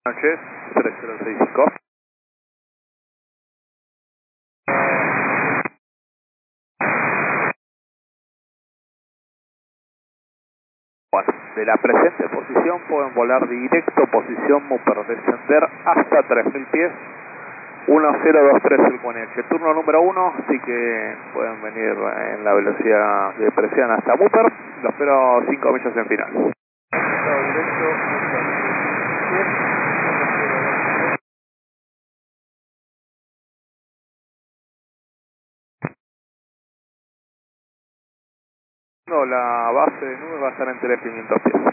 Buenas noches, 3065. Bueno, de la presente posición pueden volar directo, posición Mupper, descender hasta 3000 pies, 1023 el QNH. Turno número 1, así que pueden venir en la velocidad que presión hasta Mupper. Lo espero 5 millas en final. Directo, No, la base de nube va a estar en 3500 pies.